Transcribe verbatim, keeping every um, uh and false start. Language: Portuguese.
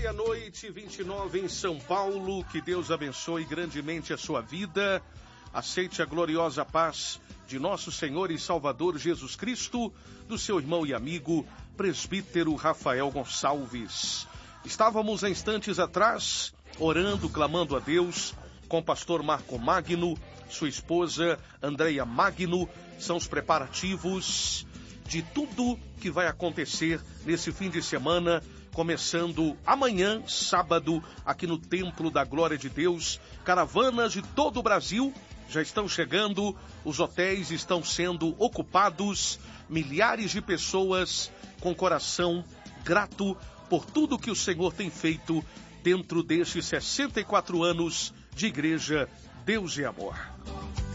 Meia-noite, vinte e nove em São Paulo. Que Deus abençoe grandemente a sua vida. Aceite a gloriosa paz de nosso Senhor e Salvador Jesus Cristo, do seu irmão e amigo, presbítero Rafael Gonçalves. Estávamos há instantes atrás, orando, clamando a Deus, com o pastor Marco Magno, sua esposa Andreia Magno. São os preparativos de tudo que vai acontecer nesse fim de semana, começando amanhã, sábado, aqui no Templo da Glória de Deus. Caravanas de todo o Brasil já estão chegando, os hotéis estão sendo ocupados, milhares de pessoas com coração grato por tudo que o Senhor tem feito dentro destes sessenta e quatro anos de igreja Deus e Amor.